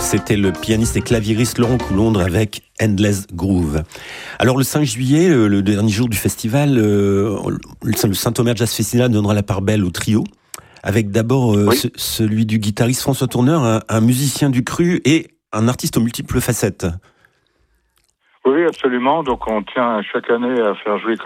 C'était le pianiste et claviériste Laurent Coulondre avec Endless Groove. Alors le 5 juillet, le dernier jour du festival, le Saint-Omer Jazz Festival donnera la part belle au trio, avec d'abord celui du guitariste François Tourneur, un musicien du cru et un artiste aux multiples facettes. Oui, absolument. Donc on tient chaque année à faire jouer